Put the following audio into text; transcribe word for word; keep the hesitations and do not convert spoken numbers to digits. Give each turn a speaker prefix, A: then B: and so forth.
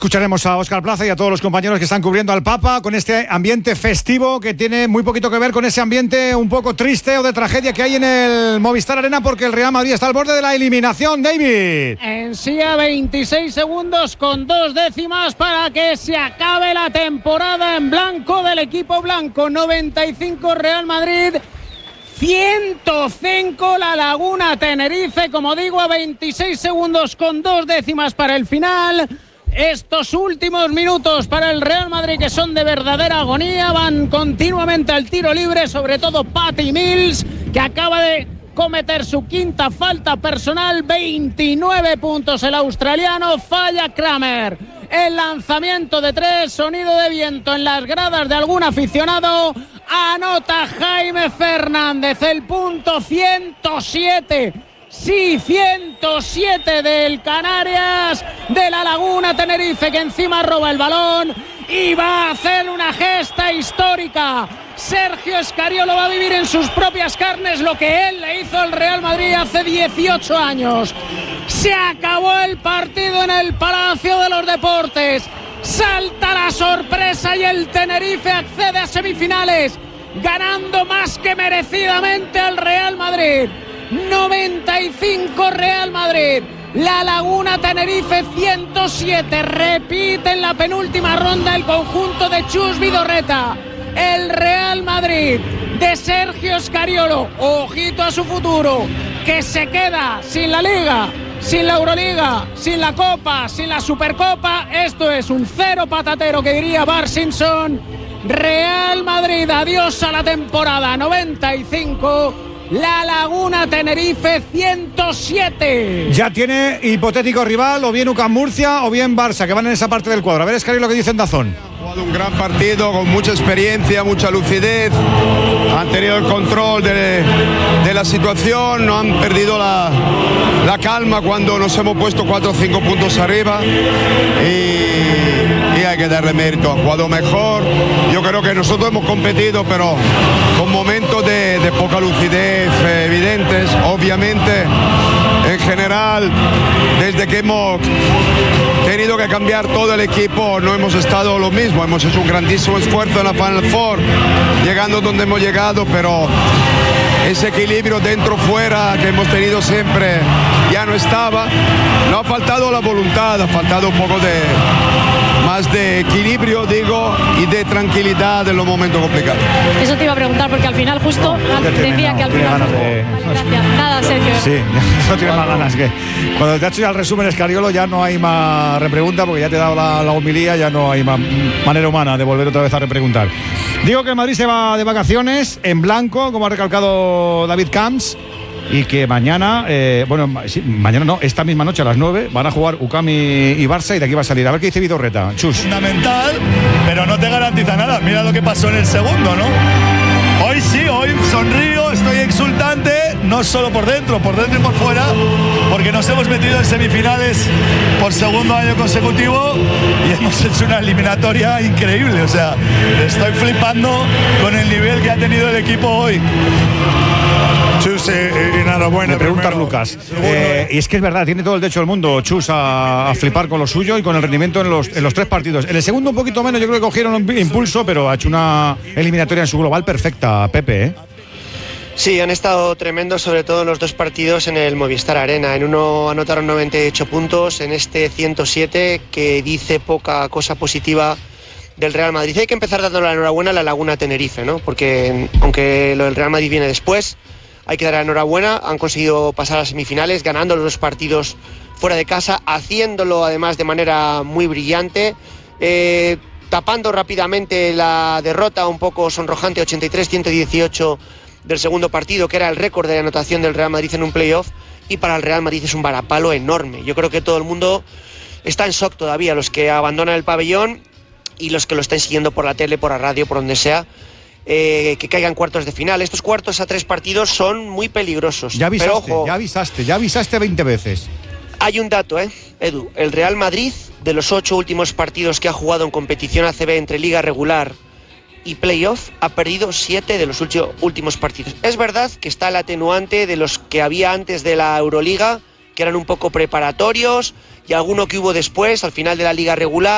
A: Escucharemos a Óscar Plaza y a todos los compañeros que están cubriendo al Papa con este ambiente festivo que tiene muy poquito que ver con ese ambiente un poco triste o de tragedia que hay en el Movistar Arena, porque el Real Madrid está al borde de la eliminación. David.
B: En sí a veintiséis segundos con dos décimas para que se acabe la temporada en blanco del equipo blanco. noventa y cinco Real Madrid, ciento cinco La Laguna Tenerife. Como digo, a veintiséis segundos con dos décimas para el final. Estos últimos minutos para el Real Madrid que son de verdadera agonía, van continuamente al tiro libre, sobre todo Patty Mills, que acaba de cometer su quinta falta personal. Veintinueve puntos el australiano, falla Kramer. El lanzamiento de tres, sonido de viento en las gradas de algún aficionado. Anota Jaime Fernández, el punto ciento siete. Sí, ciento siete del Canarias, de La Laguna Tenerife, que encima roba el balón y va a hacer una gesta histórica. Sergio Escariolo va a vivir en sus propias carnes lo que él le hizo al Real Madrid hace dieciocho años. Se acabó el partido en el Palacio de los Deportes. Salta la sorpresa y el Tenerife accede a semifinales, ganando más que merecidamente al Real Madrid. noventa y cinco Real Madrid, La Laguna Tenerife ciento siete. Repite en la penúltima ronda el conjunto de Chus Vidorreta. El Real Madrid de Sergio Escariolo, ojito a su futuro, que se queda sin la Liga, sin la Euroliga, sin la Copa, sin la Supercopa. Esto es un cero patatero, que diría Bart Simpson. Real Madrid, adiós a la temporada. noventa y cinco La Laguna Tenerife ciento siete.
A: Ya tiene hipotético rival, o bien U C A M Murcia o bien Barça, que van en esa parte del cuadro. A ver, Escariolo, lo que dice en Dazón.
C: Han jugado un gran partido con mucha experiencia, mucha lucidez. Han tenido el control de, de la situación, no han perdido la, la calma cuando nos hemos puesto cuatro o cinco puntos arriba. Y, y hay que darle mérito. Han jugado mejor. Yo creo que nosotros hemos competido, pero con momentos de, de poca lucidez eh, evidentes. Obviamente, en general, desde que hemos tenido que cambiar todo el equipo, no hemos estado lo mismo. Hemos hecho un grandísimo esfuerzo en la Final Four, llegando donde hemos llegado, pero ese equilibrio dentro-fuera que hemos tenido siempre ya no estaba. No ha faltado la voluntad, ha faltado un poco de más de equilibrio, digo, y de tranquilidad en los momentos complicados.
D: Eso te iba a preguntar, porque al final justo decía que al final...
A: De...
D: Gracias. Nada, Sergio.
A: Sí, no tiene más ganas que... Cuando te ha hecho ya el resumen, Escariolo, ya no hay más repregunta, porque ya te he dado la, la homilía, ya no hay más manera humana de volver otra vez a repreguntar. Digo que el Madrid se va de vacaciones en blanco, como ha recalcado David Camps, y que mañana, eh, bueno, sí, mañana no, esta misma noche a las nueve van a jugar U C A M y, y Barça, y de aquí va a salir. A ver qué dice Vidorreta. Chus.
E: Fundamental, pero no te garantiza nada. Mira lo que pasó en el segundo, ¿no? Hoy sí, hoy sonrío, estoy exultante, no solo por dentro, por dentro y por fuera, porque nos hemos metido en semifinales por segundo año consecutivo y hemos hecho una eliminatoria increíble. O sea, estoy flipando con el nivel que ha tenido el equipo hoy.
A: Chus, eh, enhorabuena. Me pregunta Lucas. Eh, y es que es verdad, tiene todo el derecho del mundo, Chus, a, a flipar con lo suyo y con el rendimiento en los, en los tres partidos. En el segundo un poquito menos, yo creo que cogieron un impulso, pero ha hecho una eliminatoria en su global perfecta, Pepe, ¿eh?
F: Sí, han estado tremendos, sobre todo en los dos partidos en el Movistar Arena. En uno anotaron noventa y ocho puntos, en este ciento siete, que dice poca cosa positiva del Real Madrid. Hay que empezar dando la enhorabuena a la Laguna Tenerife, ¿no? Porque aunque lo del Real Madrid viene después, hay que dar la enhorabuena. Han conseguido pasar a semifinales, ganando los dos partidos fuera de casa, haciéndolo además de manera muy brillante, eh, tapando rápidamente la derrota un poco sonrojante, ochenta y tres a ciento dieciocho del segundo partido, que era el récord de anotación del Real Madrid en un playoff, y para el Real Madrid es un varapalo enorme. Yo creo que todo el mundo está en shock todavía, los que abandonan el pabellón y los que lo estén siguiendo por la tele, por la radio, por donde sea. Eh, que caigan cuartos de final. Estos cuartos a tres partidos son muy peligrosos.
A: Ya avisaste,
F: pero ojo,
A: ya avisaste, ya avisaste veinte veces.
F: Hay un dato, ¿eh, Edu? El Real Madrid, de los ocho últimos partidos que ha jugado en competición A C B entre liga regular y playoff, ha perdido siete de los últimos partidos. Es verdad que está el atenuante de los que había antes de la Euroliga, que eran un poco preparatorios, y alguno que hubo después, al final de la liga regular.